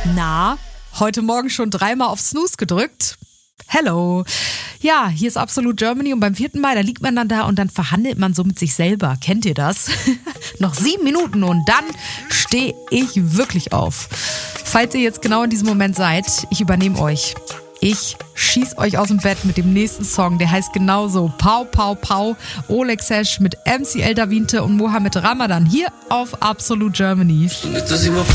Na, heute Morgen schon 3-mal auf Snooze gedrückt? Hello. Ja, hier ist Absolute Germany und beim 4. Mai, da liegt man dann da und dann verhandelt man so mit sich selber. Kennt ihr das? Noch 7 Minuten und dann stehe ich wirklich auf. Falls ihr jetzt genau in diesem Moment seid, ich übernehme euch. Ich schieß euch aus dem Bett mit dem nächsten Song, der heißt genauso Pau Pau Pau, Oleg Sesh mit MC El Davinte und Mohammed Ramadan hier auf Absolute Germany.